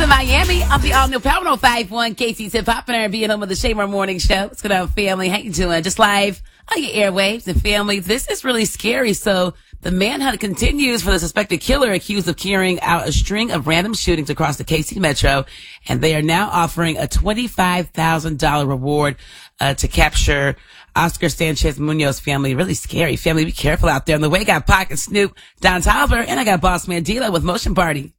Miami, I'm the all-new Power 105.1 KC's Hip Hop and R&B and home of the Shamer Morning Show. What's going on, family? How you doing? Just live on your airwaves and family. This is really scary. So the manhunt continues for the suspected killer accused of carrying out a string of random shootings across the KC Metro. And they are now offering a $25,000 reward to capture Oscar Sanchez Munoz family. Really scary. Family, be careful out there. On the way, got Pac and Snoop, Don Tolliver, and I got Boss Man D-Lo with Motion Party.